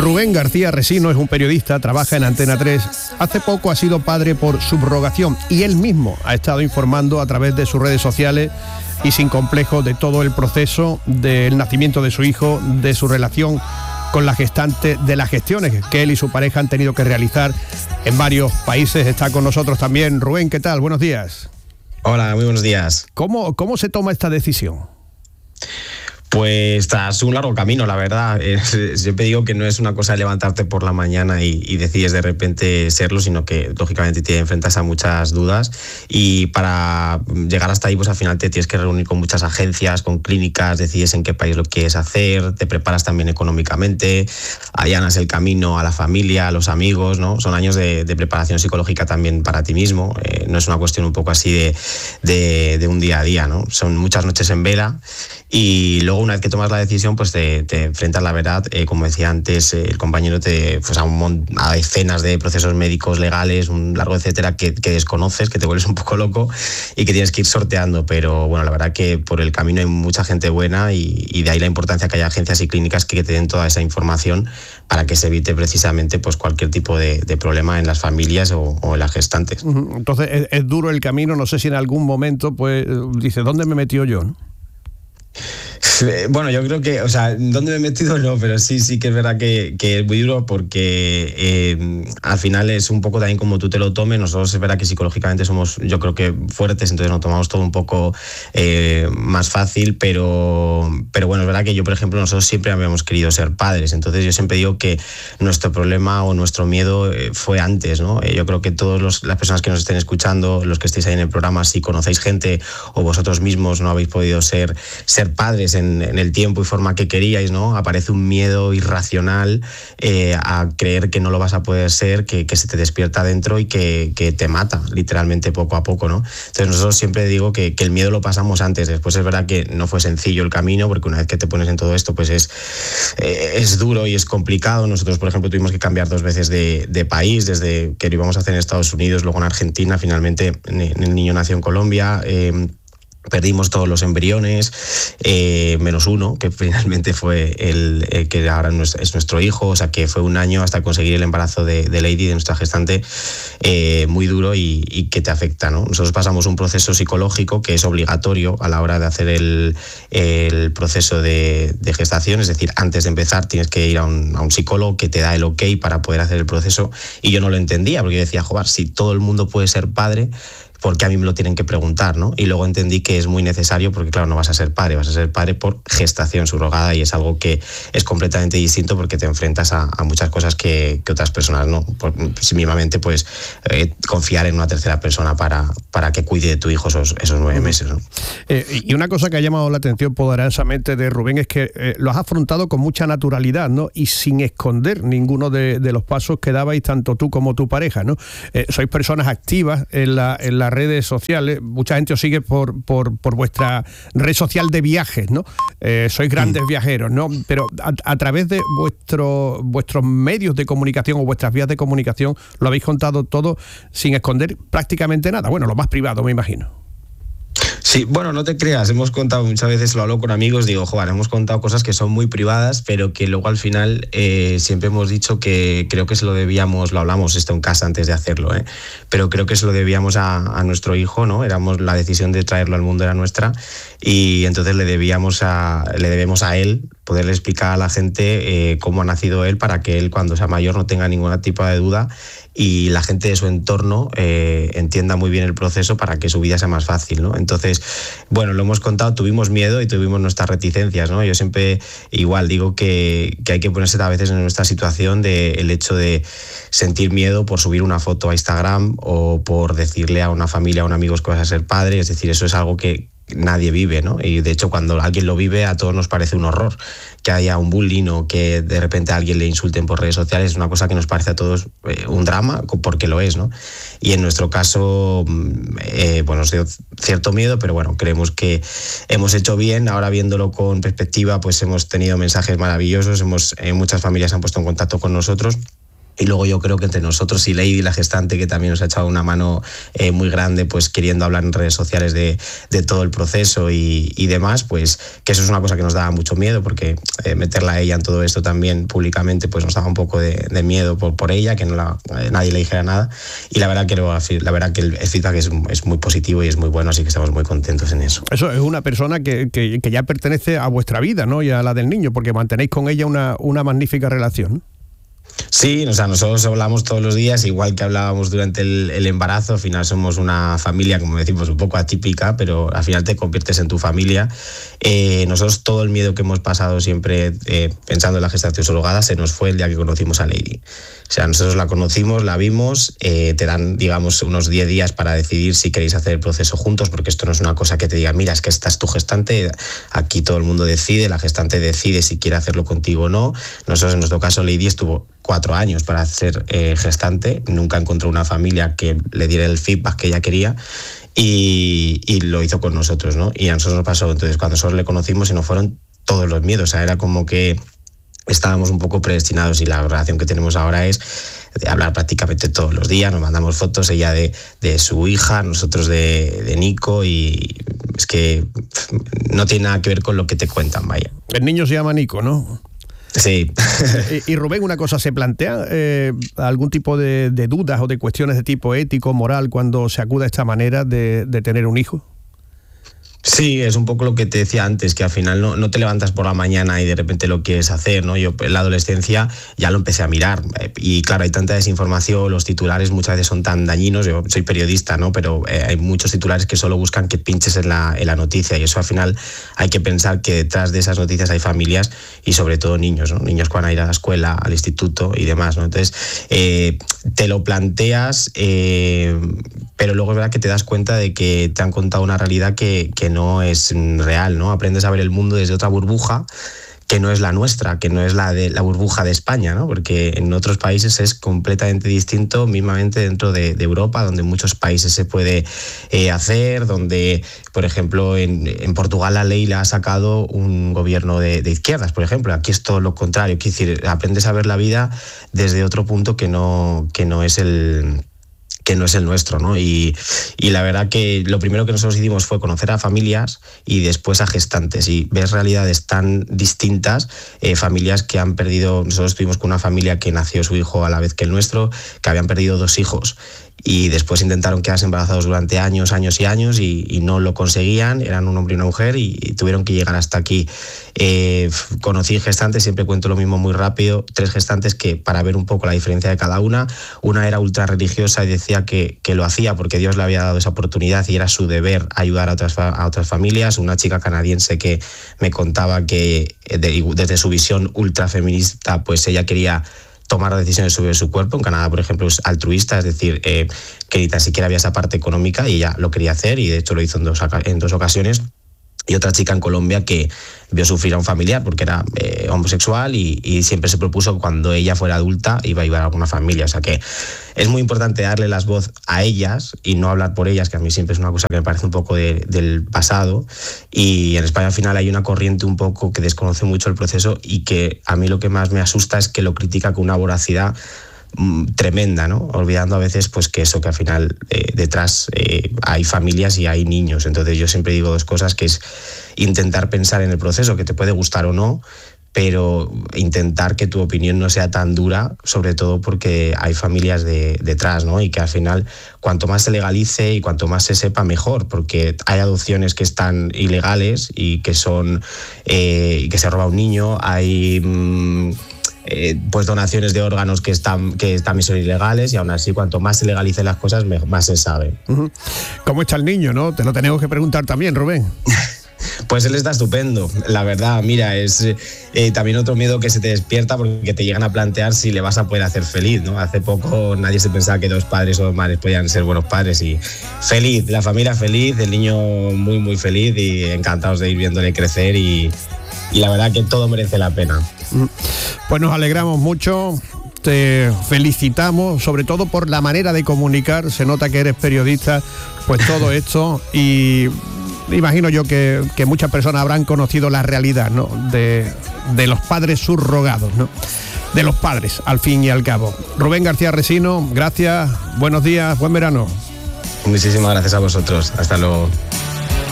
Rubén García Resino es un periodista, trabaja en Antena 3. Hace poco ha sido padre por subrogación y él mismo ha estado informando a través de sus redes sociales y sin complejo de todo el proceso del nacimiento de su hijo, de su relación con la gestante, de las gestiones que él y su pareja han tenido que realizar en varios países. Está con nosotros también. Rubén, ¿qué tal? Buenos días. Hola, muy buenos días. ¿Cómo se toma esta decisión? Pues tras un largo camino, la verdad. Siempre digo que no es una cosa de levantarte por la mañana y decides de repente serlo, sino que lógicamente te enfrentas a muchas dudas y para llegar hasta ahí pues al final te tienes que reunir con muchas agencias, con clínicas, decides en qué país lo quieres hacer, te preparas también económicamente, allanas el camino a la familia, a los amigos, ¿no? Son años de preparación psicológica también para ti mismo, no es una cuestión un poco así de un día a día, ¿no? Son muchas noches en vela y luego una vez que tomas la decisión pues te enfrentas a la verdad, como decía antes el compañero, a decenas de procesos médicos, legales, un largo etcétera que desconoces, que te vuelves un poco loco y que tienes que ir sorteando, pero bueno, la verdad que por el camino hay mucha gente buena y de ahí la importancia que haya agencias y clínicas que te den toda esa información para que se evite precisamente pues cualquier tipo de problema en las familias o en las gestantes. Entonces es duro el camino, no sé si en algún momento pues dice, ¿dónde me he metido yo, no? Bueno, yo creo que, ¿dónde me he metido? No, pero sí que es verdad que es muy duro porque al final es un poco también como tú te lo tomes. Nosotros es verdad que psicológicamente somos, yo creo que fuertes, entonces nos tomamos todo un poco más fácil, pero bueno, es verdad que yo, por ejemplo, nosotros siempre habíamos querido ser padres, entonces yo siempre digo que nuestro problema o nuestro miedo fue antes, ¿no? Yo creo que todas las personas que nos estén escuchando, los que estéis ahí en el programa, si conocéis gente o vosotros mismos no habéis podido ser padres en el tiempo y forma que queríais, ¿no? Aparece un miedo irracional a creer que no lo vas a poder ser, que se te despierta dentro y que te mata literalmente poco a poco, ¿no? Entonces nosotros siempre digo que el miedo lo pasamos antes. Después es verdad que no fue sencillo el camino, porque una vez que te pones en todo esto pues es duro y es complicado. Nosotros, por ejemplo, tuvimos que cambiar 2 veces de país, desde que lo íbamos a hacer en Estados Unidos, luego en Argentina, finalmente el niño nació en Colombia. Perdimos todos los embriones, menos uno, que finalmente fue el que ahora es nuestro hijo. O sea que fue un año hasta conseguir el embarazo de Lady, de nuestra gestante, muy duro y que te afecta, ¿no? Nosotros pasamos un proceso psicológico que es obligatorio a la hora de hacer el proceso de gestación, es decir, antes de empezar tienes que ir a un psicólogo que te da el ok para poder hacer el proceso, y yo no lo entendía porque yo decía, joder, si todo el mundo puede ser padre, porque a mí me lo tienen que preguntar, ¿no? Y luego entendí que es muy necesario porque, claro, no vas a ser padre, vas a ser padre por gestación subrogada, y es algo que es completamente distinto porque te enfrentas a muchas cosas que otras personas no. Mínimamente, pues, confiar en una tercera persona para que cuide de tu hijo esos 9 meses, ¿no? Y una cosa que ha llamado la atención poderosamente de Rubén es que lo has afrontado con mucha naturalidad, ¿no? Y sin esconder ninguno de los pasos que dabais tanto tú como tu pareja, ¿no? Sois personas activas en las redes sociales, mucha gente os sigue por vuestra red social de viajes, ¿no? Sois grandes viajeros, ¿no? Pero a través de vuestros medios de comunicación o vuestras vías de comunicación lo habéis contado todo sin esconder prácticamente nada. Bueno, lo más privado, me imagino. Sí, bueno, no te creas, hemos contado muchas veces, lo hablo con amigos, digo, joder, hemos contado cosas que son muy privadas, pero que luego al final siempre hemos dicho que creo que se lo debíamos, lo hablamos esto en casa antes de hacerlo, pero creo que se lo debíamos a nuestro hijo, ¿no? La decisión de traerlo al mundo era nuestra, y entonces le debemos a él poderle explicar a la gente cómo ha nacido él, para que él, cuando sea mayor, no tenga ningún tipo de duda y la gente de su entorno entienda muy bien el proceso para que su vida sea más fácil, ¿no? Entonces, bueno, lo hemos contado, tuvimos miedo y tuvimos nuestras reticencias, ¿no? Yo siempre igual digo que hay que ponerse a veces en nuestra situación el hecho de sentir miedo por subir una foto a Instagram o por decirle a una familia, a un amigo que vas a ser padre. Es decir, eso es algo que nadie vive, ¿no? Y de hecho, cuando alguien lo vive, a todos nos parece un horror. Que haya un bullying o que de repente a alguien le insulten por redes sociales es una cosa que nos parece a todos un drama, porque lo es, ¿no? Y en nuestro caso, bueno, nos dio cierto miedo, pero bueno, creemos que hemos hecho bien. Ahora, viéndolo con perspectiva, pues hemos tenido mensajes maravillosos, muchas familias se han puesto en contacto con nosotros. Y luego yo creo que entre nosotros y Lady, la gestante, que también nos ha echado una mano muy grande, pues queriendo hablar en redes sociales de todo el proceso y demás, pues que eso es una cosa que nos daba mucho miedo, porque meterla a ella en todo esto también públicamente, pues nos daba un poco de miedo por ella, que nadie le dijera nada. Y la verdad que el feedback es muy positivo y es muy bueno, así que estamos muy contentos en eso. Eso es una persona que ya pertenece a vuestra vida, ¿no? Y a la del niño, porque mantenéis con ella una magnífica relación, ¿no? Sí, o sea, nosotros hablamos todos los días, igual que hablábamos durante el embarazo. Al final somos una familia, como decimos, un poco atípica, pero al final te conviertes en tu familia. Nosotros todo el miedo que hemos pasado siempre pensando en la gestación subrogada se nos fue el día que conocimos a Lady. O sea, nosotros la conocimos, la vimos, te dan, digamos, unos 10 días para decidir si queréis hacer el proceso juntos, porque esto no es una cosa que te diga, mira, es que esta es tu gestante. Aquí todo el mundo decide, la gestante decide si quiere hacerlo contigo o no. Nosotros, en nuestro caso, Lady estuvo 4 años para ser gestante, nunca encontró una familia que le diera el feedback que ella quería y lo hizo con nosotros, ¿no? Y a nosotros nos pasó, entonces cuando nosotros le conocimos se nos fueron todos los miedos, o sea, era como que estábamos un poco predestinados, y la relación que tenemos ahora es de hablar prácticamente todos los días, nos mandamos fotos, ella de su hija, nosotros de Nico, y es que no tiene nada que ver con lo que te cuentan, vaya. El niño se llama Nico, ¿no? Sí. Y Rubén, una cosa, ¿se plantea algún tipo de dudas o de cuestiones de tipo ético, moral, cuando se acude a esta manera de tener un hijo? Sí, es un poco lo que te decía antes, que al final no te levantas por la mañana y de repente lo quieres hacer, ¿no? Yo en la adolescencia ya lo empecé a mirar y claro, hay tanta desinformación, los titulares muchas veces son tan dañinos. Yo soy periodista, ¿no? Pero hay muchos titulares que solo buscan que pinches en la noticia, y eso al final hay que pensar que detrás de esas noticias hay familias y sobre todo niños, ¿no? Niños que van a ir a la escuela, al instituto y demás, ¿no? Entonces te lo planteas, pero luego es verdad que te das cuenta de que te han contado una realidad que no es real, ¿no? Aprendes a ver el mundo desde otra burbuja que no es la nuestra, que no es la burbuja de España, ¿no? Porque en otros países es completamente distinto, mismamente dentro de Europa, donde en muchos países se puede hacer, donde, por ejemplo, en Portugal la ley la ha sacado un gobierno de izquierdas, por ejemplo. Aquí es todo lo contrario, quiero decir, aprendes a ver la vida desde otro punto que no es el nuestro, ¿no? Y la verdad que lo primero que nosotros hicimos fue conocer a familias y después a gestantes, y ves realidades tan distintas, familias que han perdido. Nosotros estuvimos con una familia que nació su hijo a la vez que el nuestro, que habían perdido 2 hijos y después intentaron quedarse embarazados durante años y años y no lo conseguían, eran un hombre y una mujer y tuvieron que llegar hasta aquí. Conocí gestantes, siempre cuento lo mismo muy rápido, 3 gestantes que, para ver un poco la diferencia de cada una era ultra religiosa y decía que lo hacía porque Dios le había dado esa oportunidad y era su deber ayudar a otras familias. Una chica canadiense que me contaba que desde su visión ultra feminista, pues ella quería tomar decisiones sobre su cuerpo. En Canadá, por ejemplo, es altruista, es decir, que ni tan siquiera había esa parte económica y ella lo quería hacer, y de hecho lo hizo en dos ocasiones. Y otra chica en Colombia que vio sufrir a un familiar porque era homosexual y siempre se propuso que cuando ella fuera adulta iba a ayudar a alguna familia. O sea que es muy importante darle las voz a ellas y no hablar por ellas, que a mí siempre es una cosa que me parece un poco del pasado. Y en España al final hay una corriente un poco que desconoce mucho el proceso y que a mí lo que más me asusta es que lo critica con una voracidad tremenda, ¿no? Olvidando a veces pues que al final detrás hay familias y hay niños. Entonces yo siempre digo 2 cosas, que es intentar pensar en el proceso, que te puede gustar o no, pero intentar que tu opinión no sea tan dura, sobre todo porque hay familias detrás, ¿no? Y que al final cuanto más se legalice y cuanto más se sepa, mejor, porque hay adopciones que están ilegales y que son que se roba un niño, hay pues donaciones de órganos que también son ilegales, y aún así cuanto más se legalicen las cosas, más se sabe. ¿Cómo está el niño, no? Te lo tenemos que preguntar también, Rubén. Pues él está estupendo, la verdad. Mira, es también otro miedo que se te despierta, porque te llegan a plantear si le vas a poder hacer feliz, ¿no? Hace poco nadie se pensaba que 2 padres o 2 madres podían ser buenos padres, y feliz, la familia feliz, el niño muy muy feliz y encantados de ir viéndole crecer, y la verdad que todo merece la pena. Pues nos alegramos mucho, te felicitamos, sobre todo por la manera de comunicar. Se nota que eres periodista, pues todo esto, y imagino yo que muchas personas habrán conocido la realidad, ¿no? de los padres subrogados, ¿no? de los padres, al fin y al cabo. Rubén García Resino, gracias, buenos días, buen verano. Muchísimas gracias a vosotros, hasta luego.